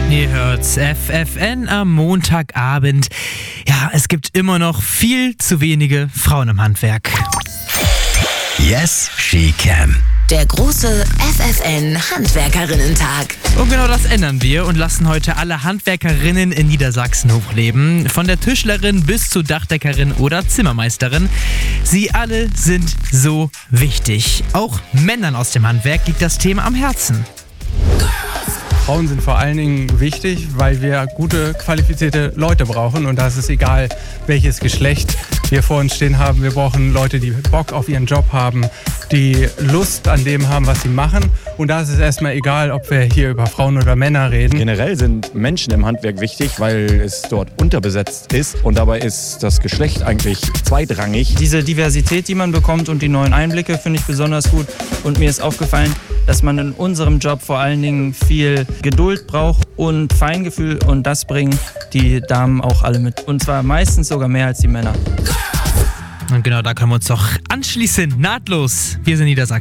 Ihr hört's, FFN am Montagabend. Ja, es gibt immer noch viel zu wenige Frauen im Handwerk. Yes, she can. Der große FFN-Handwerkerinnen-Tag. Und genau das ändern wir und lassen heute alle Handwerkerinnen in Niedersachsen hochleben. Von der Tischlerin bis zur Dachdeckerin oder Zimmermeisterin. Sie alle sind so wichtig. Auch Männern aus dem Handwerk liegt das Thema am Herzen. Frauen sind vor allen Dingen wichtig, weil wir gute, qualifizierte Leute brauchen. Und da ist es egal, welches Geschlecht wir vor uns stehen haben. Wir brauchen Leute, die Bock auf ihren Job haben, die Lust an dem haben, was sie machen. Und da ist es erstmal egal, ob wir hier über Frauen oder Männer reden. Generell sind Menschen im Handwerk wichtig, weil es dort unterbesetzt ist. Und dabei ist das Geschlecht eigentlich zweitrangig. Diese Diversität, die man bekommt und die neuen Einblicke, finde ich besonders gut. Und mir ist aufgefallen, dass man in unserem Job vor allen Dingen viel Geduld braucht und Feingefühl. Und das bringen die Damen auch alle mit. Und zwar meistens sogar mehr als die Männer. Und genau da können wir uns doch anschließen. Nahtlos. Wir sind Niedersachsen.